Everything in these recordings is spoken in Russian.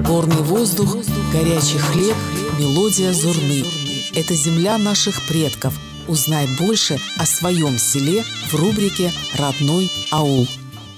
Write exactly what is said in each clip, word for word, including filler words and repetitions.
Горный воздух, горячий хлеб, мелодия зурны. Это земля наших предков. Узнай больше о своем селе в рубрике «Родной аул».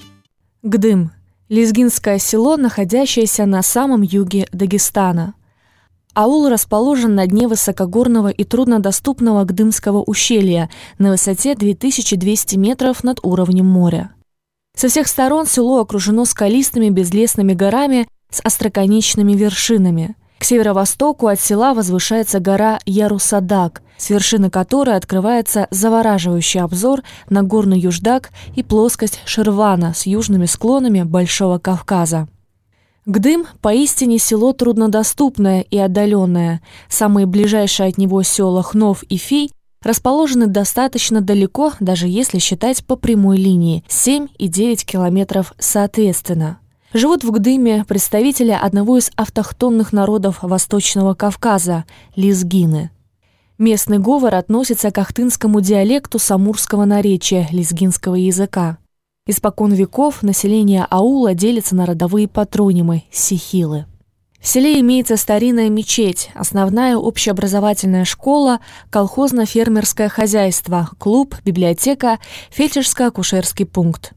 Гдым – лезгинское село, находящееся на самом юге Дагестана. Аул расположен на дне высокогорного и труднодоступного Гдымского ущелья на высоте две тысячи двести метров над уровнем моря. Со всех сторон село окружено скалистыми безлесными горами с остроконечными вершинами. К северо-востоку от села возвышается гора Ярусадаг, с вершины которой открывается завораживающий обзор на горный Юждак и плоскость Ширвана с южными склонами Большого Кавказа. Гдым – поистине село труднодоступное и отдаленное. Самые ближайшие от него села Хнов и Фей расположены достаточно далеко, даже если считать по прямой линии – семь и девять километров соответственно. Живут в Гдыме представители одного из автохтонных народов Восточного Кавказа – лезгины. Местный говор относится к ахтынскому диалекту самурского наречия лезгинского языка. Испокон веков население аула делится на родовые патронимы – сихилы. В селе имеется старинная мечеть, основная общеобразовательная школа, колхозно-фермерское хозяйство, клуб, библиотека, фельдшерско-акушерский пункт.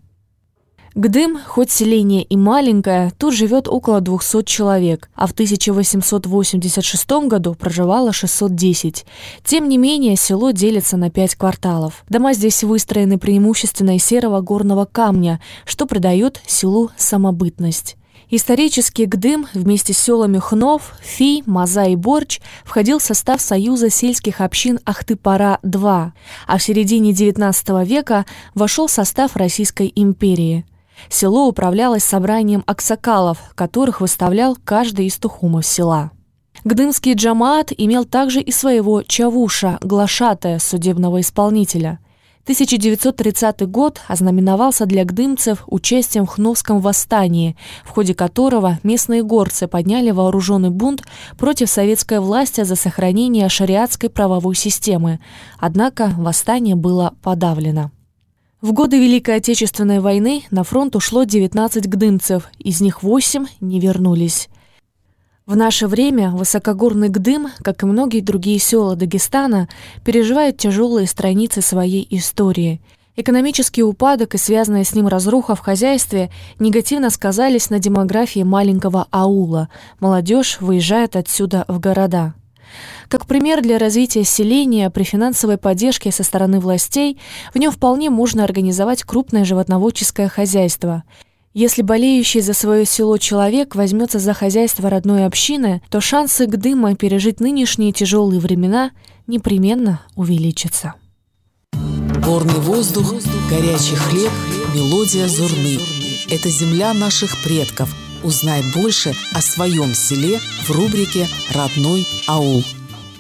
Гдым, хоть селение и маленькое, тут живет около двухсот человек, а в тысяча восемьсот восемьдесят шестом году проживало шестьсот десять. Тем не менее, село делится на пять кварталов. Дома здесь выстроены преимущественно из серого горного камня, что придает селу самобытность. Исторически Гдым вместе с селами Хнов, Фи, Маза и Борч входил в состав Союза сельских общин Ахты-Пара-два, а в середине девятнадцатого века вошел в состав Российской империи. Село управлялось собранием аксакалов, которых выставлял каждый из тухумов села. Гдымский джамаат имел также и своего чавуша, глашатая, судебного исполнителя. тысяча девятьсот тридцатый год ознаменовался для гдымцев участием в Хновском восстании, в ходе которого местные горцы подняли вооруженный бунт против советской власти за сохранение шариатской правовой системы. Однако восстание было подавлено. В годы Великой Отечественной войны на фронт ушло девятнадцать гдымцев, из них восемь не вернулись. В наше время высокогорный Гдым, как и многие другие села Дагестана, переживает тяжелые страницы своей истории. Экономический упадок и связанная с ним разруха в хозяйстве негативно сказались на демографии маленького аула. Молодежь выезжает отсюда в города. Как пример для развития селения при финансовой поддержке со стороны властей, в нем вполне можно организовать крупное животноводческое хозяйство. Если болеющий за свое село человек возьмется за хозяйство родной общины, то шансы Гдыма пережить нынешние тяжелые времена непременно увеличатся. Горный воздух, горячий хлеб, мелодия зурны. Это земля наших предков. Узнай больше о своем селе в рубрике «Родной аул».